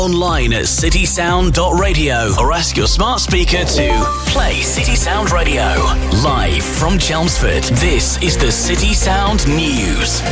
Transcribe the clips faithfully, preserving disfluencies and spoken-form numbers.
Online at city sound dot radio or ask your smart speaker to play City Sound Radio. Live from Chelmsford, this is the City Sound News.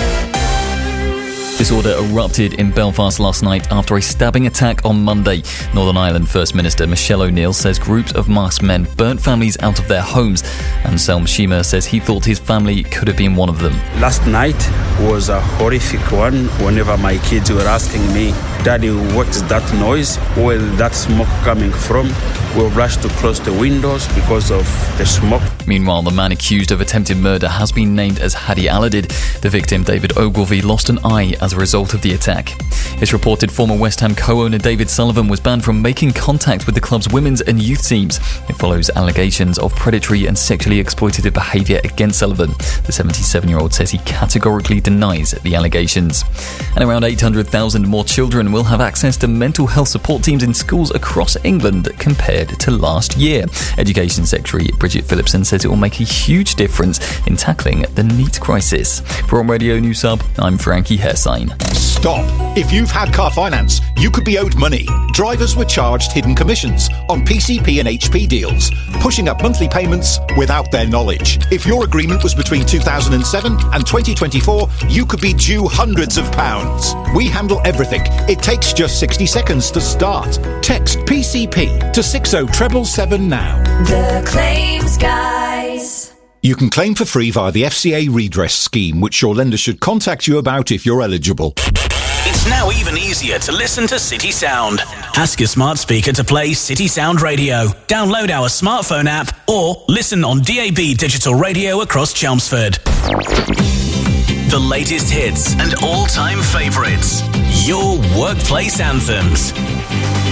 Disorder erupted in Belfast last night after a stabbing attack on Monday. Northern Ireland First Minister Michelle O'Neill says groups of masked men burnt families out of their homes. Anselm Shima says he thought his family could have been one of them. Last night was a horrific one. Whenever my kids were asking me, Daddy, what is that noise? Where is that smoke coming from? We rushed to close the windows because of the smoke. Meanwhile, the man accused of attempted murder has been named as Hadi Aladid. The victim, David Ogilvie, lost an eye as a result of the attack. It's reported former West Ham co-owner David Sullivan was banned from making contact with the club's women's and youth teams. It follows allegations of predatory and sexually exploitative behaviour against Sullivan. The seventy-seven-year-old says he categorically denies the allegations. And around eight hundred thousand more children will have access to mental health support teams in schools across England compared to last year. Education Secretary Bridget Phillipson says it will make a huge difference in tackling the NEET crisis. From Radio News Hub, I'm Frankie Hairsign. Stop! If you've had car finance, you could be owed money. Drivers were charged hidden commissions on P C P and H P deals, pushing up monthly payments without their knowledge. If your agreement was between two thousand seven and twenty twenty-four, you could be due hundreds of pounds. We handle everything. It takes just sixty seconds to start. Text P C P to six oh seven seven now. The Claims Guys. You can claim for free via the F C A redress scheme, which your lender should contact you about if you're eligible. It's now even easier to listen to City Sound. Ask your smart speaker to play City Sound Radio. Download our smartphone app or listen on D A B digital radio across Chelmsford. The latest hits and all-time favourites. Your workplace anthems.